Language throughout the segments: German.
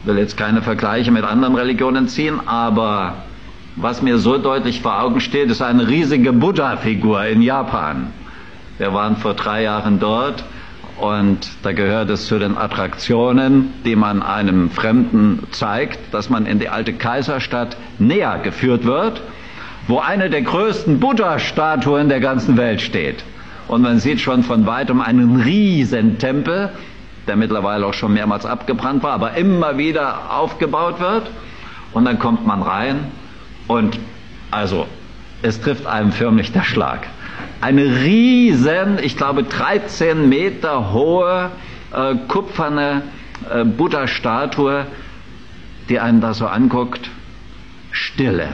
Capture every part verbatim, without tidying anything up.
will jetzt keine Vergleiche mit anderen Religionen ziehen, aber was mir so deutlich vor Augen steht, ist eine riesige Buddha-Figur in Japan. Wir waren vor drei Jahren dort und da gehört es zu den Attraktionen, die man einem Fremden zeigt, dass man in die alte Kaiserstadt näher geführt wird, wo eine der größten Buddha-Statuen der ganzen Welt steht. Und man sieht schon von weitem einen riesen Tempel, der mittlerweile auch schon mehrmals abgebrannt war, aber immer wieder aufgebaut wird. Und dann kommt man rein und also es trifft einem förmlich der Schlag. Eine riesen, ich glaube dreizehn Meter hohe, äh, kupferne äh, Buddha-Statue, die einen da so anguckt. Stille.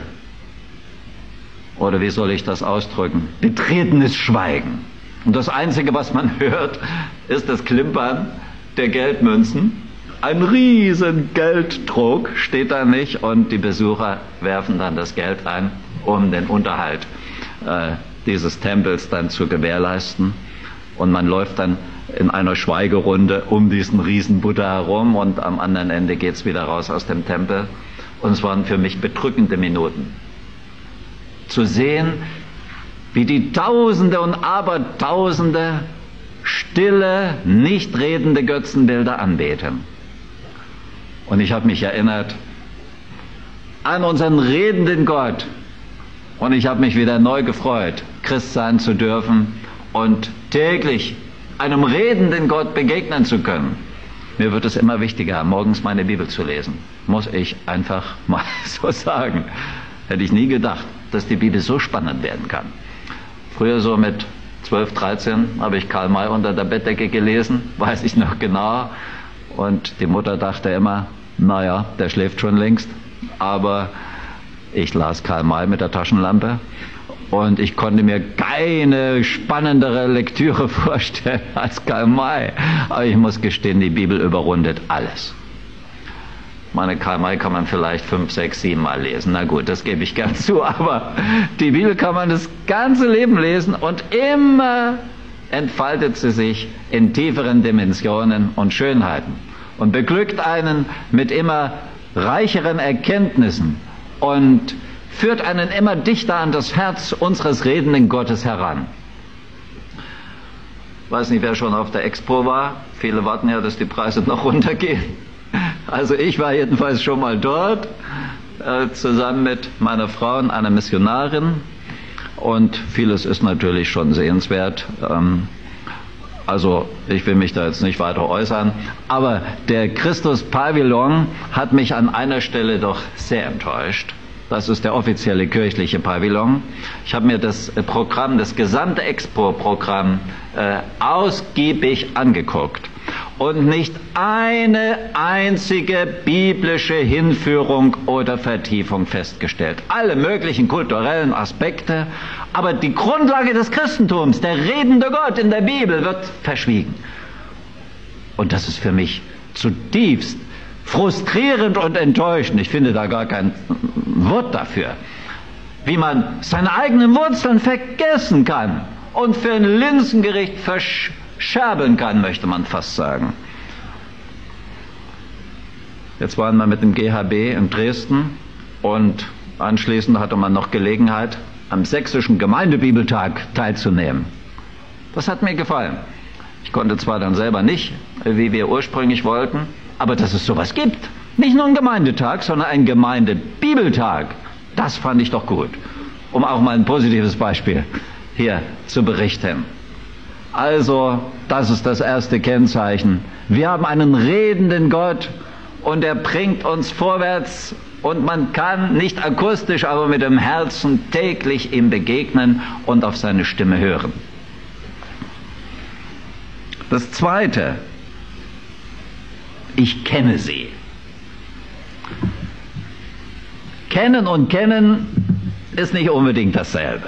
Oder wie soll ich das ausdrücken? Betretenes Schweigen. Und das Einzige, was man hört, ist das Klimpern der Geldmünzen. Ein riesen Gelddruck steht da nicht und die Besucher werfen dann das Geld ein, um den Unterhalt äh, dieses Tempels dann zu gewährleisten. Und man läuft dann in einer Schweigerunde um diesen riesen Buddha herum und am anderen Ende geht's wieder raus aus dem Tempel. Und es waren für mich bedrückende Minuten. Zu sehen, wie die Tausende und Abertausende stille, nicht redende Götzenbilder anbeten. Und ich habe mich erinnert an unseren redenden Gott. Und ich habe mich wieder neu gefreut, Christ sein zu dürfen und täglich einem redenden Gott begegnen zu können. Mir wird es immer wichtiger, morgens meine Bibel zu lesen. Muss ich einfach mal so sagen. Hätte ich nie gedacht, dass die Bibel so spannend werden kann. Früher so mit zwölf, dreizehn habe ich Karl May unter der Bettdecke gelesen, weiß ich noch genau. Und die Mutter dachte immer, naja, der schläft schon längst. Aber ich las Karl May mit der Taschenlampe und ich konnte mir keine spannendere Lektüre vorstellen als Karl May. Aber ich muss gestehen, die Bibel überrundet alles. Meine Karl May kann man vielleicht fünf, sechs, sieben Mal lesen. Na gut, das gebe ich gern zu, aber die Bibel kann man das ganze Leben lesen und immer entfaltet sie sich in tieferen Dimensionen und Schönheiten und beglückt einen mit immer reicheren Erkenntnissen und führt einen immer dichter an das Herz unseres redenden Gottes heran. Ich weiß nicht, wer schon auf der Expo war. Viele warten ja, dass die Preise noch runtergehen. Also ich war jedenfalls schon mal dort, äh, zusammen mit meiner Frau und einer Missionarin. Und vieles ist natürlich schon sehenswert. Ähm, also ich will mich da jetzt nicht weiter äußern. Aber der Christus-Pavillon hat mich an einer Stelle doch sehr enttäuscht. Das ist der offizielle kirchliche Pavillon. Ich habe mir das Programm, das gesamte Expo-Programm äh, ausgiebig angeguckt und nicht eine einzige biblische Hinführung oder Vertiefung festgestellt. Alle möglichen kulturellen Aspekte, aber die Grundlage des Christentums, der redende Gott in der Bibel, wird verschwiegen. Und das ist für mich zutiefst frustrierend und enttäuschend. Ich finde da gar kein Wort dafür. Wie man seine eigenen Wurzeln vergessen kann und für ein Linsengericht verscherbeln kann, möchte man fast sagen. Jetzt waren wir mit dem G H B in Dresden und anschließend hatte man noch Gelegenheit, am sächsischen Gemeindebibeltag teilzunehmen. Das hat mir gefallen. Ich konnte zwar dann selber nicht, wie wir ursprünglich wollten, aber dass es sowas gibt, nicht nur ein Gemeindetag, sondern ein Gemeindebibeltag, das fand ich doch gut, um auch mal ein positives Beispiel hier zu berichten. Also, das ist das erste Kennzeichen. Wir haben einen redenden Gott und er bringt uns vorwärts und man kann nicht akustisch, aber mit dem Herzen täglich ihm begegnen und auf seine Stimme hören. Das Zweite, ich kenne sie. Kennen und kennen ist nicht unbedingt dasselbe.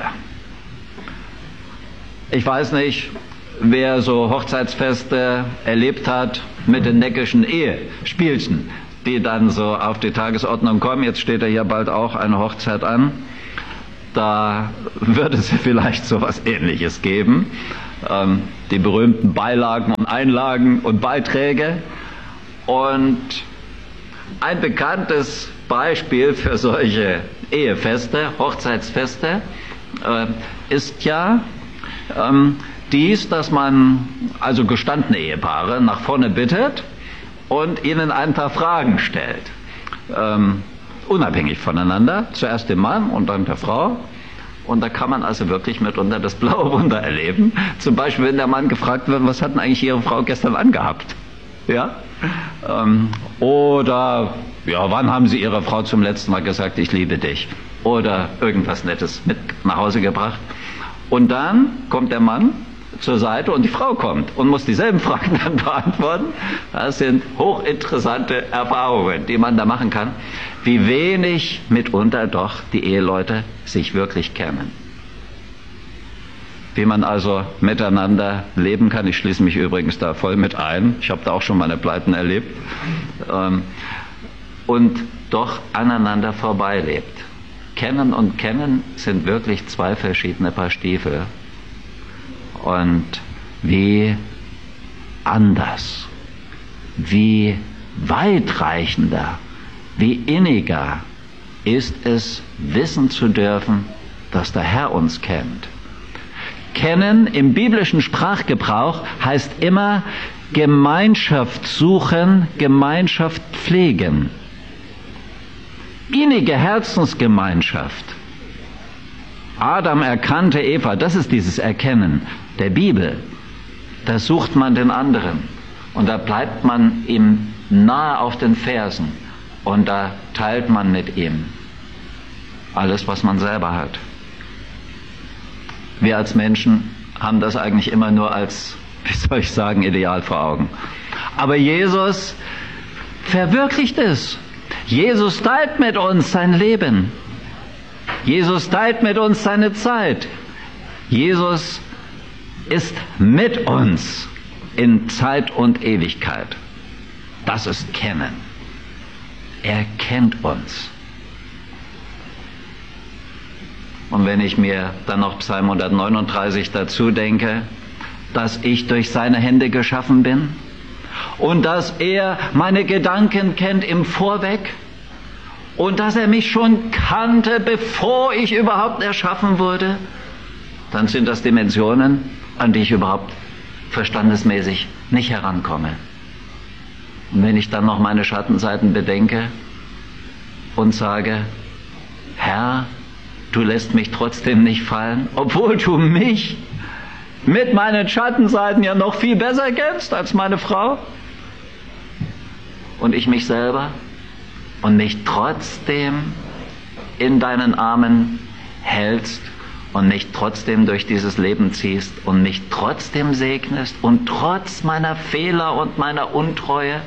Ich weiß nicht, wer so Hochzeitsfeste erlebt hat mit den neckischen Ehespielchen, die dann so auf die Tagesordnung kommen. Jetzt steht ja hier bald auch eine Hochzeit an. Da wird es vielleicht so etwas Ähnliches geben. Ähm, die berühmten Beilagen und Einlagen und Beiträge. Und Ein bekanntes Beispiel für solche Ehefeste, Hochzeitsfeste, äh, ist ja ähm, dies, dass man also gestandene Ehepaare nach vorne bittet und ihnen ein paar Fragen stellt. Ähm, unabhängig voneinander, zuerst dem Mann und dann der Frau. Und da kann man also wirklich mitunter das blaue Wunder erleben. Zum Beispiel, wenn der Mann gefragt wird, was hat denn eigentlich Ihre Frau gestern angehabt? Ja? Ähm, oder, ja, wann haben Sie Ihrer Frau zum letzten Mal gesagt, ich liebe dich? Oder irgendwas Nettes mit nach Hause gebracht. Und dann kommt der Mann zur Seite und die Frau kommt und muss dieselben Fragen dann beantworten. Das sind hochinteressante Erfahrungen, die man da machen kann, wie wenig mitunter doch die Eheleute sich wirklich kennen. Wie man also miteinander leben kann. Ich schließe mich übrigens da voll mit ein. Ich habe da auch schon meine Pleiten erlebt. Und doch aneinander vorbeilebt. Kennen und kennen sind wirklich zwei verschiedene Paar Stiefel. Und wie anders, wie weitreichender, wie inniger ist es, wissen zu dürfen, dass der Herr uns kennt. Kennen im biblischen Sprachgebrauch heißt immer Gemeinschaft suchen, Gemeinschaft pflegen. Innige Herzensgemeinschaft. Adam erkannte Eva, das ist dieses Erkennen der Bibel. Da sucht man den anderen und da bleibt man ihm nahe auf den Fersen und da teilt man mit ihm alles, was man selber hat. Wir als Menschen haben das eigentlich immer nur als, wie soll ich sagen, Ideal vor Augen. Aber Jesus verwirklicht es. Jesus teilt mit uns sein Leben. Jesus teilt mit uns seine Zeit. Jesus ist mit uns in Zeit und Ewigkeit. Das ist Kennen. Er kennt uns. Und wenn ich mir dann noch Psalm hundertneununddreißig dazu denke, dass ich durch seine Hände geschaffen bin und dass er meine Gedanken kennt im Vorweg und dass er mich schon kannte, bevor ich überhaupt erschaffen wurde, dann sind das Dimensionen, an die ich überhaupt verstandesmäßig nicht herankomme. Und wenn ich dann noch meine Schattenseiten bedenke und sage, Herr, du lässt mich trotzdem nicht fallen, obwohl du mich mit meinen Schattenseiten ja noch viel besser kennst als meine Frau und ich mich selber und mich trotzdem in deinen Armen hältst und mich trotzdem durch dieses Leben ziehst und mich trotzdem segnest und trotz meiner Fehler und meiner Untreue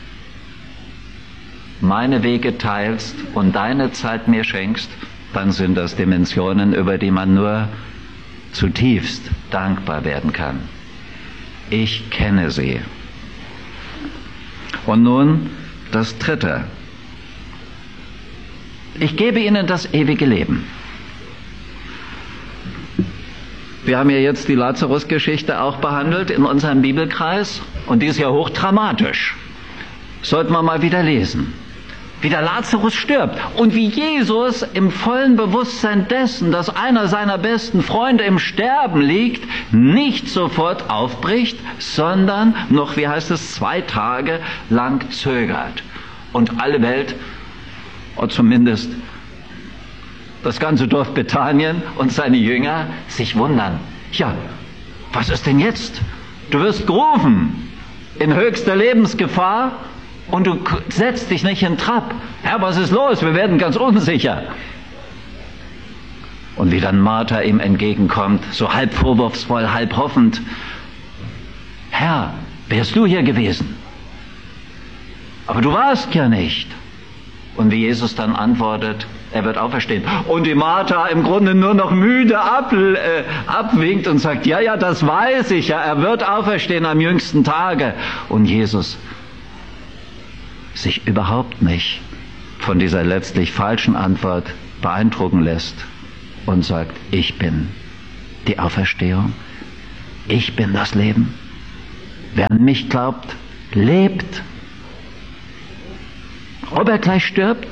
meine Wege teilst und deine Zeit mir schenkst, dann sind das Dimensionen, über die man nur zutiefst dankbar werden kann. Ich kenne sie. Und nun das Dritte. Ich gebe ihnen das ewige Leben. Wir haben ja jetzt die Lazarus-Geschichte auch behandelt in unserem Bibelkreis und die ist ja hochdramatisch. Sollten wir mal wieder lesen. Wie der Lazarus stirbt und wie Jesus im vollen Bewusstsein dessen, dass einer seiner besten Freunde im Sterben liegt, nicht sofort aufbricht, sondern noch, wie heißt es, zwei Tage lang zögert. Und alle Welt, oder zumindest das ganze Dorf Bethanien und seine Jünger, sich wundern. Ja, was ist denn jetzt? Du wirst gerufen in höchster Lebensgefahr. Und du setzt dich nicht in Trab. Herr, was ist los? Wir werden ganz unsicher. Und wie dann Martha ihm entgegenkommt, so halb vorwurfsvoll, halb hoffend. Herr, wärst du hier gewesen? Aber du warst ja nicht. Und wie Jesus dann antwortet, er wird auferstehen. Und die Martha im Grunde nur noch müde ab, äh, abwinkt und sagt, ja, ja, das weiß ich ja, er wird auferstehen am jüngsten Tage. Und Jesus sich überhaupt nicht von dieser letztlich falschen Antwort beeindrucken lässt und sagt, ich bin die Auferstehung, ich bin das Leben. Wer an mich glaubt, lebt. ob er gleich stirbt?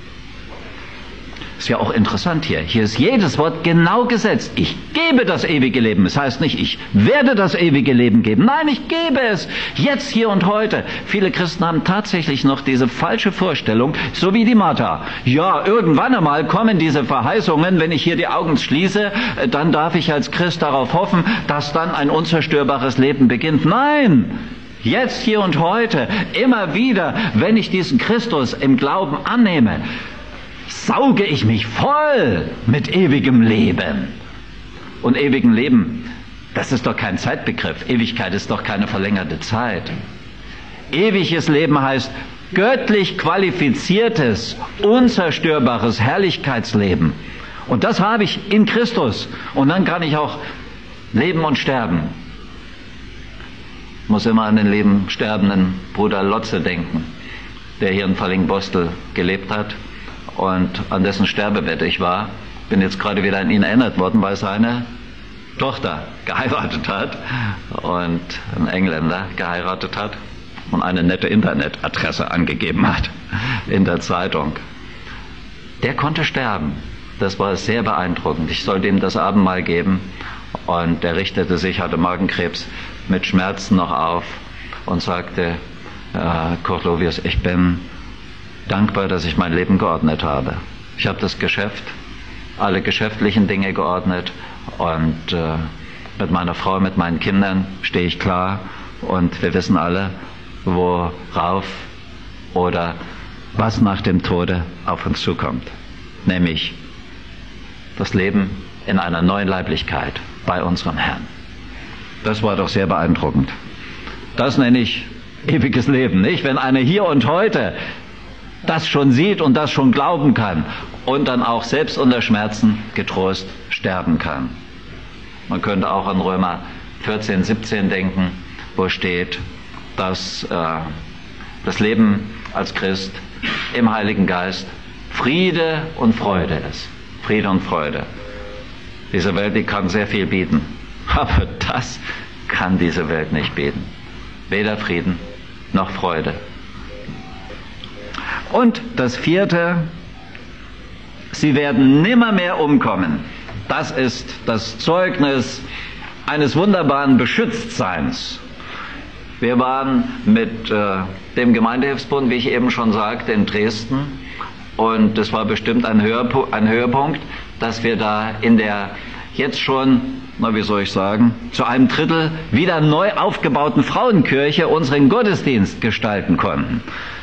Ist ja auch interessant hier. Hier ist jedes Wort genau gesetzt. Ich gebe das ewige Leben. Es heißt nicht, ich werde das ewige Leben geben. Nein, ich gebe es. Jetzt, hier und heute. Viele Christen haben tatsächlich noch diese falsche Vorstellung, so wie die Martha. Ja, irgendwann einmal kommen diese Verheißungen. Wenn ich hier die Augen schließe, dann darf ich als Christ darauf hoffen, dass dann ein unzerstörbares Leben beginnt. Nein! Jetzt, hier und heute, immer wieder, wenn ich diesen Christus im Glauben annehme, sauge ich mich voll mit ewigem Leben. Und ewigem Leben, das ist doch kein Zeitbegriff. Ewigkeit ist doch keine verlängerte Zeit. Ewiges Leben heißt göttlich qualifiziertes, unzerstörbares Herrlichkeitsleben. Und das habe ich in Christus. Und dann kann ich auch leben und sterben. Ich muss immer an den lieben sterbenden Bruder Lotze denken, der hier in Fallingbostel gelebt hat und an dessen Sterbebett ich war. Bin jetzt gerade wieder an ihn erinnert worden, weil seine Tochter geheiratet hat und ein Engländer geheiratet hat und eine nette Internetadresse angegeben hat in der Zeitung. Der konnte sterben. Das war sehr beeindruckend. Ich sollte ihm das Abendmahl geben und er richtete sich, hatte Magenkrebs, mit Schmerzen noch auf und sagte, äh, Kurt Lovius, ich bin dankbar, dass ich mein Leben geordnet habe. Ich habe das Geschäft, alle geschäftlichen Dinge geordnet und äh, mit meiner Frau, mit meinen Kindern stehe ich klar und wir wissen alle, worauf oder was nach dem Tode auf uns zukommt. Nämlich das Leben in einer neuen Leiblichkeit bei unserem Herrn. Das war doch sehr beeindruckend. Das nenne ich ewiges Leben, nicht? Wenn einer hier und heute das schon sieht und das schon glauben kann und dann auch selbst unter Schmerzen getrost sterben kann. Man könnte auch an Römer vierzehn, siebzehn denken, wo steht, dass äh, das Leben als Christ im Heiligen Geist Friede und Freude ist. Friede und Freude. Diese Welt, die kann sehr viel bieten, aber das kann diese Welt nicht bieten. Weder Frieden noch Freude. Und das vierte, sie werden nimmermehr umkommen. Das ist das Zeugnis eines wunderbaren Beschütztseins. Wir waren mit äh, dem Gemeindehilfsbund, wie ich eben schon sagte, in Dresden. Und das war bestimmt ein, Höhepu- ein Höhepunkt, dass wir da in der jetzt schon, na wie soll ich sagen, zu einem Drittel wieder neu aufgebauten Frauenkirche unseren Gottesdienst gestalten konnten.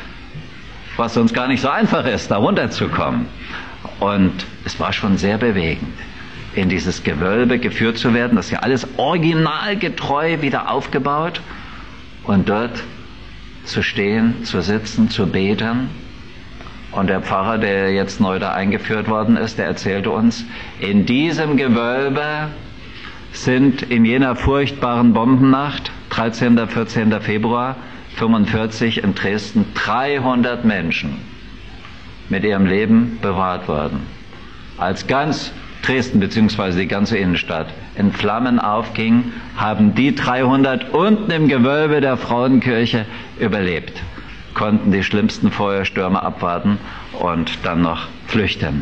Was uns gar nicht so einfach ist, da runterzukommen. Und es war schon sehr bewegend, in dieses Gewölbe geführt zu werden. Das ist ja alles originalgetreu wieder aufgebaut. Und dort zu stehen, zu sitzen, zu beten. Und der Pfarrer, der jetzt neu da eingeführt worden ist, der erzählte uns, in diesem Gewölbe sind in jener furchtbaren Bombennacht, dreizehnten, vierzehnten Februar fünfundvierzig in Dresden, dreihundert Menschen mit ihrem Leben bewahrt worden. Als ganz Dresden bzw. die ganze Innenstadt in Flammen aufging, haben die dreihundert unten im Gewölbe der Frauenkirche überlebt, konnten die schlimmsten Feuerstürme abwarten und dann noch flüchten.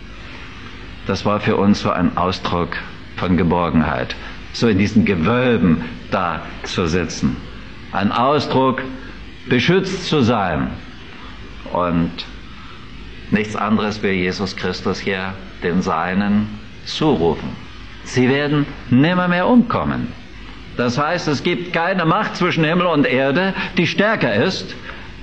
Das war für uns so ein Ausdruck von Geborgenheit, so in diesen Gewölben da zu sitzen. Ein Ausdruck, beschützt zu sein. Und nichts anderes will Jesus Christus hier den Seinen zurufen. Sie werden nimmermehr umkommen. Das heißt, es gibt keine Macht zwischen Himmel und Erde, die stärker ist.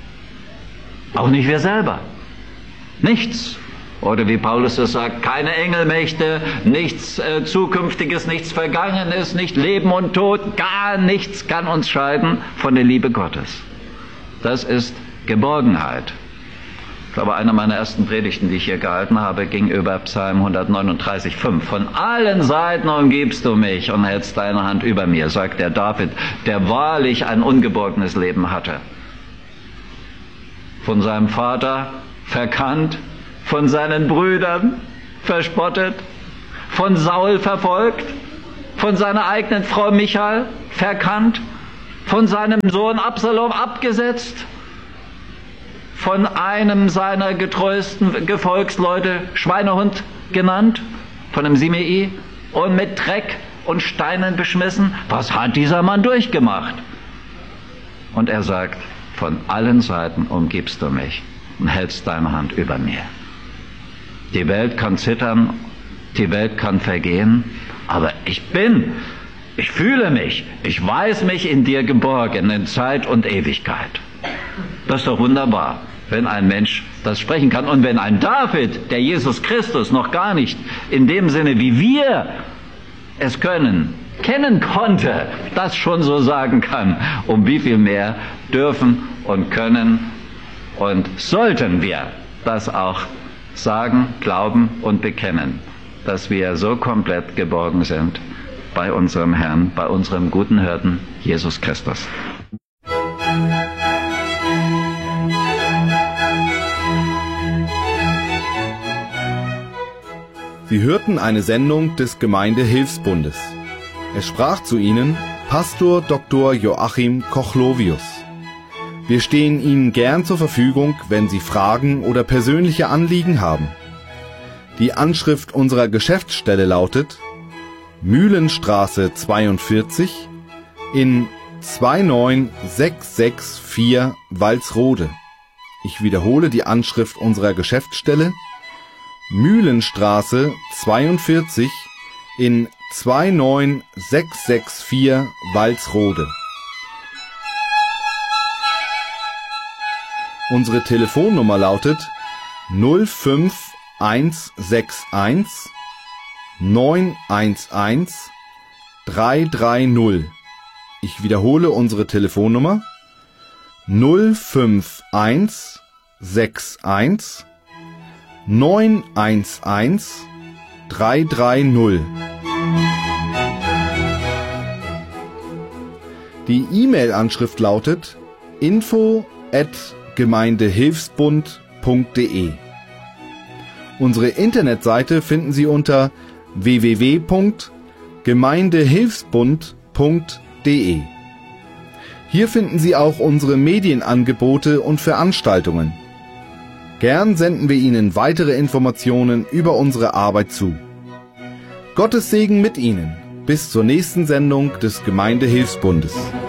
Auch nicht wir selber. Nichts. Oder wie Paulus es sagt, keine Engelmächte, nichts äh, Zukünftiges, nichts Vergangenes, nicht Leben und Tod, gar nichts kann uns scheiden von der Liebe Gottes. Das ist Geborgenheit. Ich glaube, eine meiner ersten Predigten, die ich hier gehalten habe, ging über Psalm hundertneununddreißig, fünf. Von allen Seiten umgibst du mich und hältst deine Hand über mir, sagt der David, der wahrlich ein ungeborgenes Leben hatte. Von seinem Vater verkannt, von seinen Brüdern verspottet, von Saul verfolgt, von seiner eigenen Frau Michal verkannt, von seinem Sohn Absalom abgesetzt, von einem seiner getreuesten Gefolgsleute Schweinehund genannt, von dem Simei, und mit Dreck und Steinen beschmissen? Was hat dieser Mann durchgemacht? Und er sagt, von allen Seiten umgibst du mich und hältst deine Hand über mir. Die Welt kann zittern, die Welt kann vergehen, aber ich bin, ich fühle mich, ich weiß mich in dir geborgen in Zeit und Ewigkeit. Das ist doch wunderbar, wenn ein Mensch das sprechen kann. Und wenn ein David, der Jesus Christus noch gar nicht in dem Sinne, wie wir es können, kennen konnte, das schon so sagen kann, um wie viel mehr dürfen und können und sollten wir das auch sagen, glauben und bekennen, dass wir so komplett geborgen sind bei unserem Herrn, bei unserem guten Hirten Jesus Christus. Sie hörten eine Sendung des Gemeindehilfsbundes. Es sprach zu Ihnen Pastor Doktor Joachim Kochlovius. Wir stehen Ihnen gern zur Verfügung, wenn Sie Fragen oder persönliche Anliegen haben. Die Anschrift unserer Geschäftsstelle lautet Mühlenstraße zweiundvierzig in zwei neun sechs sechs vier Walsrode. Ich wiederhole die Anschrift unserer Geschäftsstelle Mühlenstraße zweiundvierzig in zwei neun sechs sechs vier Walsrode. Unsere Telefonnummer lautet null fünf eins sechs eins neun eins eins drei drei null. Ich wiederhole unsere Telefonnummer null fünf eins sechs eins neun eins eins drei drei null. Die E-Mail-Anschrift lautet info at gemeindehilfsbund punkt de. Unsere Internetseite finden Sie unter w w w punkt gemeindehilfsbund punkt de. Hier finden Sie auch unsere Medienangebote und Veranstaltungen. Gern senden wir Ihnen weitere Informationen über unsere Arbeit zu. Gottes Segen mit Ihnen. Bis zur nächsten Sendung des Gemeindehilfsbundes.